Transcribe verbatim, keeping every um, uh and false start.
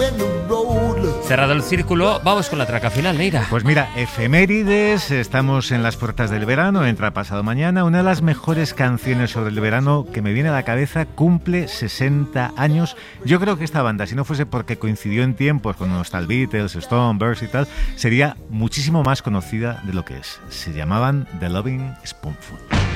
Cerrado el círculo, vamos con la traca final, Neira. Pues mira, efemérides, estamos en las puertas del verano, entra pasado mañana. Una de las mejores canciones sobre el verano que me viene a la cabeza cumple sesenta años. Yo creo que esta banda, si no fuese porque coincidió en tiempos con los tal Beatles, Stone, Birds y tal, sería muchísimo más conocida de lo que es. Se llamaban The Loving Spoonful.